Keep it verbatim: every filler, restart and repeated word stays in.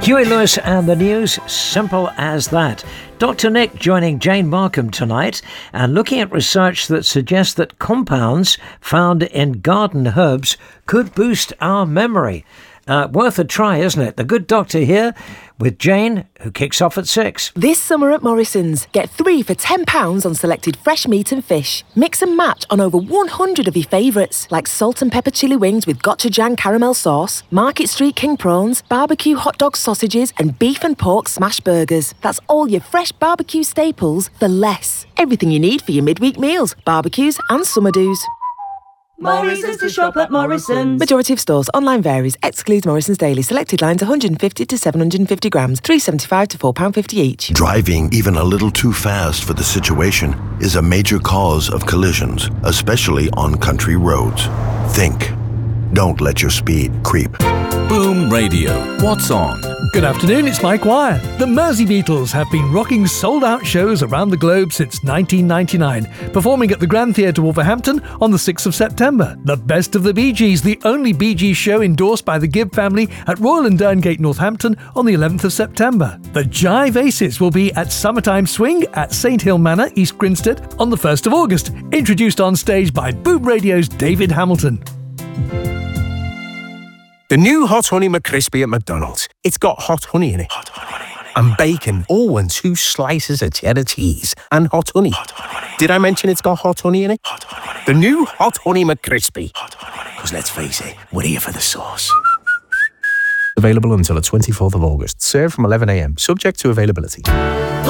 Huey Lewis and the news, simple as that. Doctor Nick joining Jane Markham tonight and looking at research that suggests that compounds found in garden herbs could boost our memory. Uh, worth a try, isn't it? The Good Doctor here with Jane, who kicks off at six. This summer at Morrison's, get three for ten pounds on selected fresh meat and fish. Mix and match on over one hundred of your favourites, like salt and pepper chili wings with gochujang caramel sauce, Market Street king prawns, barbecue hot dog sausages, and beef and pork smash burgers. That's all your fresh barbecue staples for less. Everything you need for your midweek meals, barbecues and summer do's. Morrison's to shop at Morrison's. Majority of stores. Online varies. Excludes Morrison's Daily. Selected lines one hundred fifty to seven hundred fifty grams. three pounds seventy-five to four pounds fifty each. Driving even a little too fast for the situation is a major cause of collisions, especially on country roads. Think. Don't let your speed creep. Boom Radio. What's on? Good afternoon, it's Mike Wire. The Mersey Beatles have been rocking sold-out shows around the globe since nineteen ninety-nine, performing at the Grand Theatre Wolverhampton on the sixth of September. The Best of the Bee Gees, the only Bee Gees show endorsed by the Gibb family at Royal and Derngate, Northampton on the eleventh of September. The Jive Aces will be at Summertime Swing at Saint Hill Manor, East Grinstead on the first of August, introduced on stage by Boom Radio's David Hamilton. The new Hot Honey McCrispy at McDonald's. It's got hot honey in it. Hot honey. And bacon. Oh, and two slices of cheddar cheese. And hot honey. Hot honey. Did I mention it's got hot honey in it? Hot honey. The new Hot Honey McCrispy. Hot honey. Because let's face it, we're here for the sauce. Available until the twenty-fourth of August. Served from eleven a m. Subject to availability.